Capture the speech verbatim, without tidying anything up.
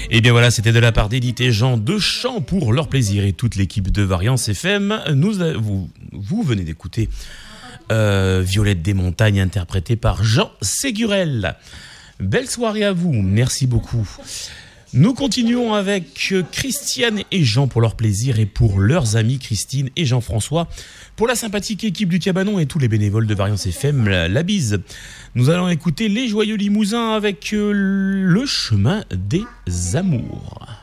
Et bien voilà, c'était de la part d'Edith et Jean de Chant pour leur plaisir et toute l'équipe de Variance F M. Nous, a, vous, vous venez d'écouter euh, Violette des Montagnes interprétée par Jean Ségurel. Belle soirée à vous, merci beaucoup. Nous continuons avec Christiane et Jean pour leur plaisir et pour leurs amis Christine et Jean-François. Pour la sympathique équipe du Cabanon et tous les bénévoles de Variance F M, la, la bise. Nous allons écouter Les Joyeux Limousins avec euh, Le Chemin des Amours.